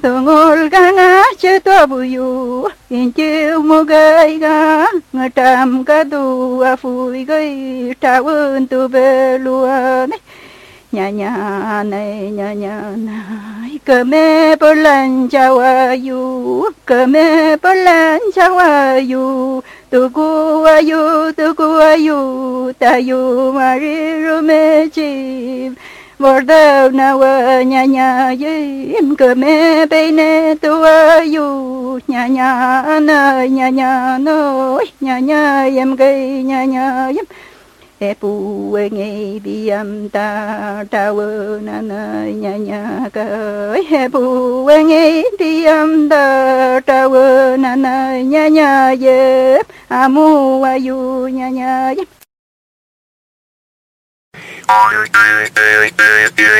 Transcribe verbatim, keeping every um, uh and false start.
tungol ganga cheto buyu inchi mugai ga ngatam kadu afui gai tawun tu beluane nya nya này nya nya này keme polan chawayu keme polan chawayu tuku ayu tuku ayu tayu mariru mechi Bordeaux na wa nya nya yim keme peine tu ayu nya nya na nya nya no nya nya yem gai nya nya yem e pu e nge biam ta ta wo na na nya nya ka e pu e nge biam ta ta wo na na nya nya ye amu ayu nya nya ye